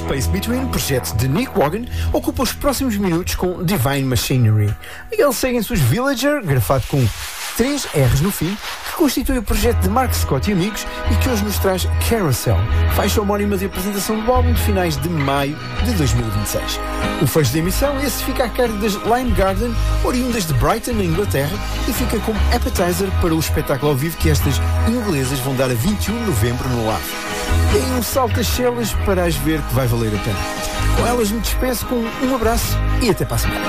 Space Between, projeto de Nick Wagon, ocupa os próximos minutos com Divine Machinery. Eles seguem-se os Villager, grafado com 3 R's no fim, que constitui o projeto de Mark Scott e amigos e que hoje nos traz Carousel, faixa homónima de apresentação do álbum de finais de maio de 2026. O fecho de emissão esse fica a cargo das Lime Garden, oriundas de Brighton, na Inglaterra, e fica como appetizer para o espetáculo ao vivo que estas inglesas vão dar a 21 de novembro no LAV. E aí um salto às celas para as ver que vai valer a pena. Com elas me despeço com um abraço e até para a semana.